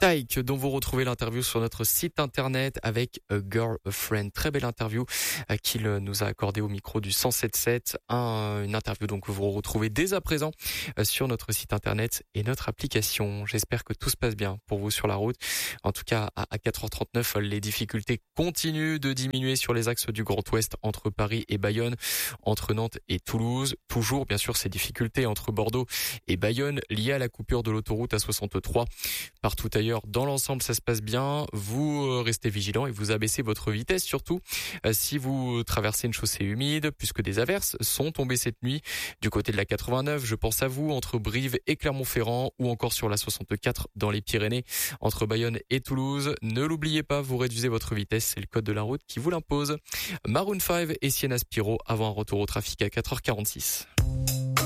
Tyke, dont vous retrouvez l'interview sur notre site internet avec A Girl, A Friend. Très belle interview qu'il nous a accordée au micro du 107.7. Une interview donc que vous retrouvez dès à présent sur notre site internet et notre application. J'espère que tout se passe bien pour vous sur la route. En tout cas, à 4h39, les difficultés continuent de diminuer sur les axes du Grand Ouest entre Paris et Bayonne, entre Nantes et Toulouse. Toujours, bien sûr, ces difficultés entre Bordeaux et Bayonne liées à la coupure de l'autoroute A63. Partout ailleurs, dans l'ensemble, ça se passe bien. Vous restez vigilants et vous abaissez votre vitesse, surtout si vous traversez une chaussée humide, puisque des averses sont tombées cette nuit du côté de la 89. Je pense à vous, entre Brive et Clermont-Ferrand, ou encore sur la 64 dans les Pyrénées, entre Bayonne et Toulouse. Ne l'oubliez pas, vous réduisez votre vitesse, c'est le code de la route qui vous l'impose. Maroon 5 et Sienna Spiro avant un retour au trafic à 4h46.